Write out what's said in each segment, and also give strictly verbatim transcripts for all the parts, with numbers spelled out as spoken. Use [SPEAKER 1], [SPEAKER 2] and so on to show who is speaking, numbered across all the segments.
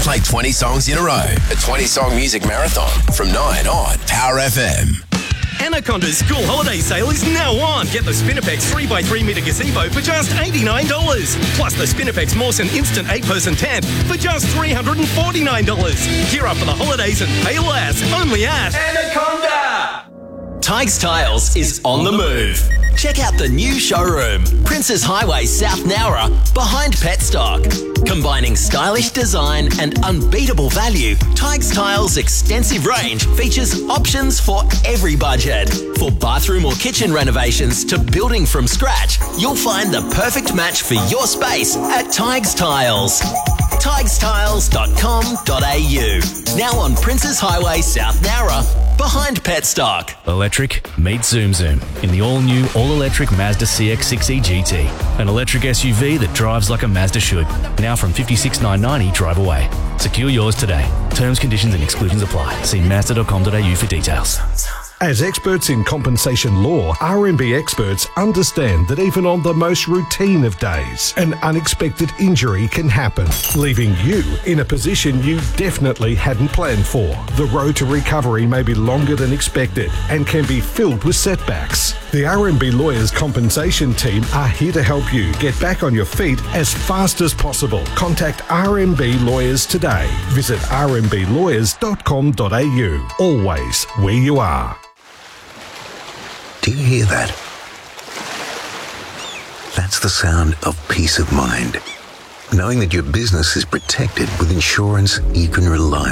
[SPEAKER 1] Play twenty songs in a row. A twenty-song music marathon from nine on Power F M.
[SPEAKER 2] Anaconda's school holiday sale is now on. Get the Spinifex three by three metre gazebo for just eighty-nine dollars. Plus the Spinifex Mawson Instant eight person tent for just three hundred forty-nine dollars. Gear up for the holidays and pay less. Only at Anaconda.
[SPEAKER 3] Tiges Tiles is on the move. Check out the new showroom, Princes Highway, South Nowra, behind Petstock. Combining stylish design and unbeatable value, Tiges Tiles' extensive range features options for every budget. For bathroom or kitchen renovations to building from scratch, you'll find the perfect match for your space at Tiges Tiles. tiges tiles dot com dot a u. Now on Princes Highway, South Nowra, behind Petstock.
[SPEAKER 4] Electric, meet Zoom Zoom in the all-new, all-electric Mazda C X six E G T. An electric S U V that drives like a Mazda should. Now from fifty-six thousand nine hundred ninety drive away. Secure yours today. Terms, conditions and exclusions apply. See mazda dot com dot a u for details.
[SPEAKER 5] As experts in compensation law, R M B experts understand that even on the most routine of days, an unexpected injury can happen, leaving you in a position you definitely hadn't planned for. The road to recovery may be longer than expected and can be filled with setbacks. The R M B Lawyers Compensation Team are here to help you get back on your feet as fast as possible. Contact R M B Lawyers today. Visit r m b lawyers dot com dot a u. Always where you are.
[SPEAKER 6] Do you hear that? That's the sound of peace of mind. Knowing that your business is protected with insurance you can rely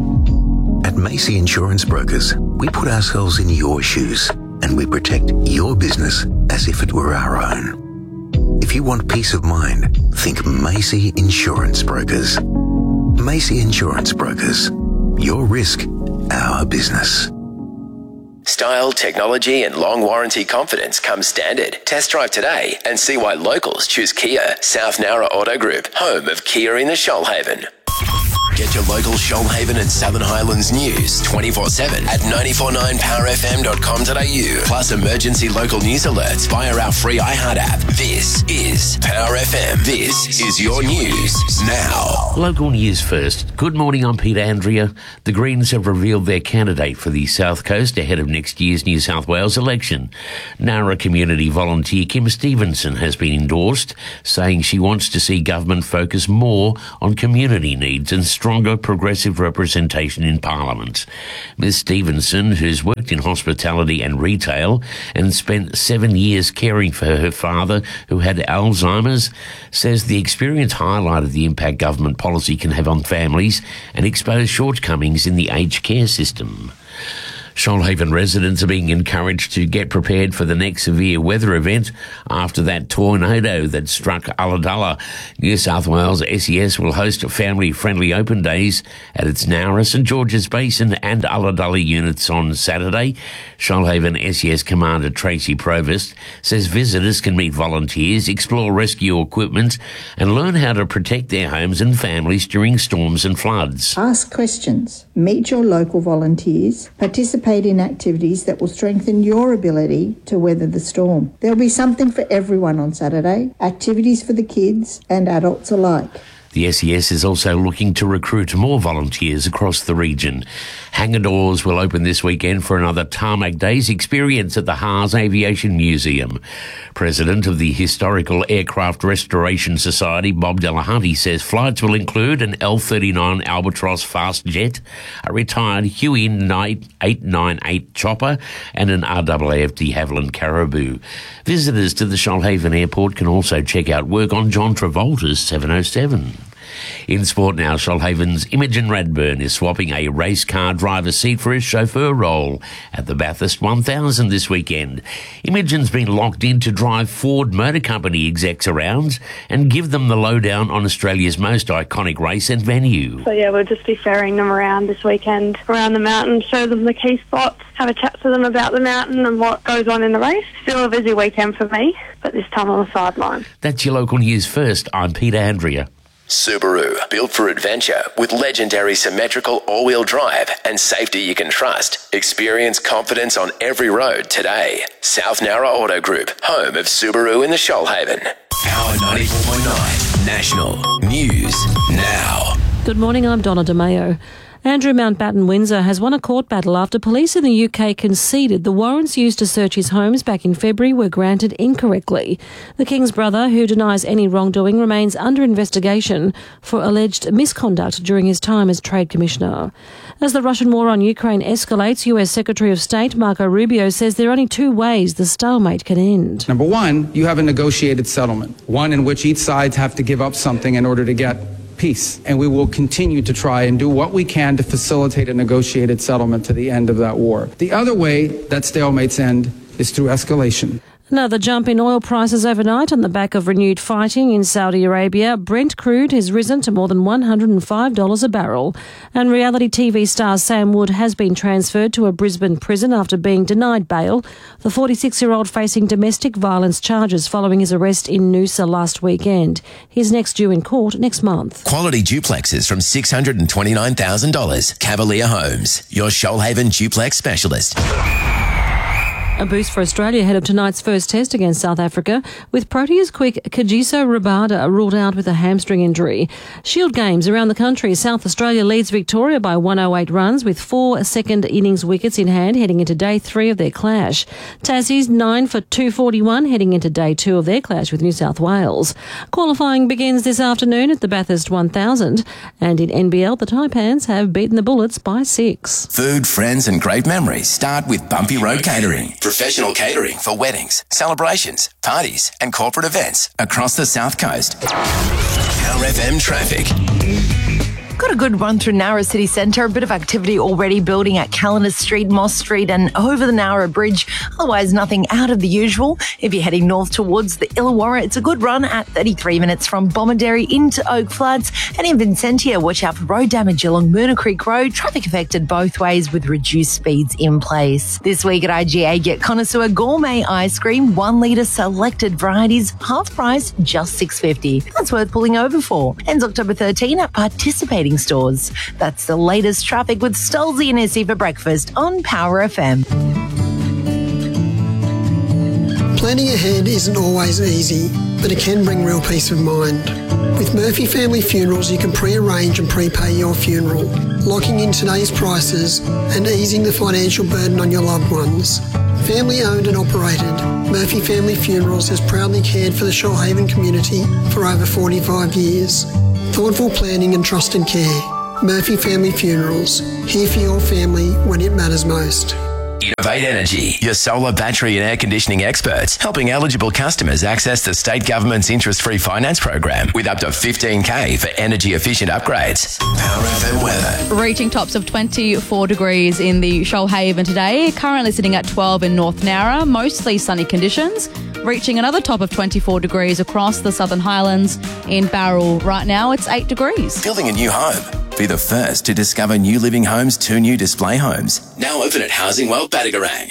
[SPEAKER 6] on. At Macy Insurance Brokers, we put ourselves in your shoes and we protect your business as if it were our own. If you want peace of mind, think Macy Insurance Brokers. Macy Insurance Brokers. Your risk, our business.
[SPEAKER 1] Style, technology and long warranty confidence comes standard. Test drive today and see why locals choose Kia. South Nowra Auto Group, home of Kia in the Shoalhaven. Get your local Shoalhaven and Southern Highlands news twenty-four seven at nine four nine power f m dot com dot a u. Plus emergency local news alerts via our free iHeart app. This is Power F M. This is your news now.
[SPEAKER 7] Local news first. Good morning, I'm Peter Andrea. The Greens have revealed their candidate for the South Coast ahead of next year's New South Wales election. Nowra community volunteer Kim Stevenson has been endorsed, saying she wants to see government focus more on community needs and stronger progressive representation in Parliament. Miz Stevenson, who's worked in hospitality and retail and spent seven years caring for her father who had Alzheimer's, says the experience highlighted the impact government policy can have on families and expose shortcomings in the aged care system. Shoalhaven residents are being encouraged to get prepared for the next severe weather event after that tornado that struck Ulladulla. New South Wales S E S will host family-friendly open days at its Nowra, St George's Basin and Ulladulla units on Saturday. Shoalhaven S E S Commander Tracy Provost says visitors can meet volunteers, explore rescue equipment and learn how to protect their homes and families during storms and floods.
[SPEAKER 8] Ask questions, meet your local volunteers, participate in activities that will strengthen your ability to weather the storm. There'll be something for everyone on Saturday, activities for the kids and adults alike.
[SPEAKER 7] The S E S is also looking to recruit more volunteers across the region. Hangar doors will open this weekend for another Tarmac Days experience at the Haas Aviation Museum. President of the Historical Aircraft Restoration Society, Bob Delahunty, says flights will include an L thirty-nine Albatross fast jet, a retired Huey eight ninety-eight chopper and an R A A F de Havilland Caribou. Visitors to the Shoalhaven Airport can also check out work on John Travolta's seven oh seven. In sport now, Shoalhaven's Imogen Radburn is swapping a race car driver seat for his chauffeur role at the Bathurst one thousand this weekend. Imogen's been locked in to drive Ford Motor Company execs around and give them the lowdown on Australia's most iconic race and venue.
[SPEAKER 9] So yeah, we'll just be ferrying them around this weekend, around the mountain, show them the key spots, have a chat to them about the mountain and what goes on in the race. Still a busy weekend for me, but this time on the sideline.
[SPEAKER 7] That's your local news first. I'm Peter Andrea.
[SPEAKER 1] Subaru, built for adventure with legendary symmetrical all-wheel drive and safety you can trust. Experience confidence on every road today. South Nowra Auto Group, home of Subaru in the Shoalhaven. Power ninety-four point nine, National News Now.
[SPEAKER 10] Good morning, I'm Donna DeMayo. Andrew Mountbatten Windsor has won a court battle after police in the U K conceded the warrants used to search his homes back in February were granted incorrectly. The King's brother, who denies any wrongdoing, remains under investigation for alleged misconduct during his time as Trade Commissioner. As the Russian war on Ukraine escalates, U S Secretary of State Marco Rubio says there are only two ways the stalemate can end.
[SPEAKER 11] Number one, you have a negotiated settlement, one in which each side have to give up something in order to get peace. And we will continue to try and do what we can to facilitate a negotiated settlement to the end of that war. The other way that stalemates end is through escalation.
[SPEAKER 10] Another jump in oil prices overnight on the back of renewed fighting in Saudi Arabia. Brent crude has risen to more than one hundred five dollars a barrel. And reality T V star Sam Wood has been transferred to a Brisbane prison after being denied bail. The forty-six-year-old facing domestic violence charges following his arrest in Noosa last weekend. He's next due in court next month.
[SPEAKER 1] Quality duplexes from six hundred twenty-nine thousand dollars. Cavalier Homes, your Shoalhaven duplex specialist.
[SPEAKER 10] A boost for Australia ahead of tonight's first test against South Africa, with Proteas quick Kagiso Rabada ruled out with a hamstring injury. Shield games around the country. South Australia leads Victoria by one oh eight runs with four second innings wickets in hand heading into day three of their clash. Tassie's nine for two forty-one heading into day two of their clash with New South Wales. Qualifying begins this afternoon at the Bathurst one thousand, and in N B L the Taipans have beaten the Bullets by six.
[SPEAKER 1] Food, friends and great memories start with Bumpy Road Catering. Professional catering for weddings, celebrations, parties and corporate events across the South Coast. Power F M traffic.
[SPEAKER 12] Got a good run through Nowra City Centre. A bit of activity already building at Callender Street, Moss Street and over the Nowra Bridge. Otherwise, nothing out of the usual. If you're heading north towards the Illawarra, it's a good run at thirty-three minutes from Bomaderry into Oak Flats. And in Vincentia, watch out for road damage along Moona Creek Road. Traffic affected both ways with reduced speeds in place. This week at I G A, get Connoisseur Gourmet Ice Cream, one litre selected varieties, half price, just six dollars fifty. That's worth pulling over for. Ends October thirteenth at participating stores. That's the latest traffic with Stolzy and Essie for breakfast on Power F M.
[SPEAKER 13] Planning ahead isn't always easy, but it can bring real peace of mind. With Murphy Family Funerals, you can pre-arrange and prepay your funeral, locking in today's prices and easing the financial burden on your loved ones. Family owned and operated, Murphy Family Funerals has proudly cared for the Shoalhaven community for over forty-five years. Thoughtful planning and trusted care. Murphy Family Funerals, here for your family when it matters most.
[SPEAKER 1] Innovate Energy, your solar battery and air conditioning experts, helping eligible customers access the state government's interest-free finance program with up to fifteen K for energy-efficient upgrades. Power F M weather.
[SPEAKER 14] Reaching tops of twenty-four degrees in the Shoalhaven today, currently sitting at twelve in North Nowra, mostly sunny conditions. Reaching another top of twenty-four degrees across the Southern Highlands in Barrel. Right now, it's eight degrees.
[SPEAKER 1] Building a new home. Be the first to discover New Living Homes' two new display homes. Now open at Housing World Battigarang.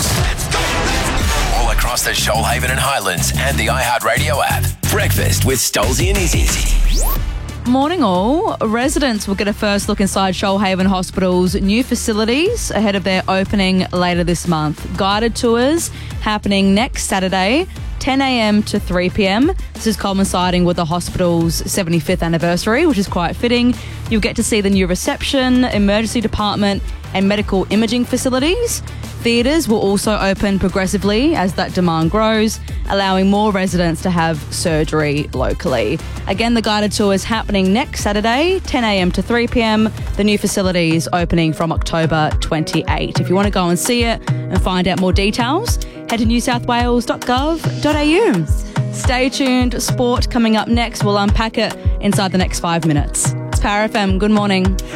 [SPEAKER 1] All across the Shoalhaven and Highlands and the iHeartRadio app. Breakfast with Stolzy and Izzy.
[SPEAKER 14] Morning all. Residents will get a first look inside Shoalhaven Hospital's new facilities ahead of their opening later this month. Guided tours happening next Saturday, ten a.m. to three p.m. This is coinciding with the hospital's seventy-fifth anniversary, which is quite fitting. You'll get to see the new reception, emergency department and medical imaging facilities. Theatres will also open progressively as that demand grows, allowing more residents to have surgery locally. Again, the guided tour is happening next Saturday, ten a.m. to three p.m. The new facility is opening from October twenty-eighth. If you want to go and see it and find out more details, head to new south wales dot gov dot a u. Stay tuned. Sport coming up next. We'll unpack it inside the next five minutes. It's Power F M. Good morning.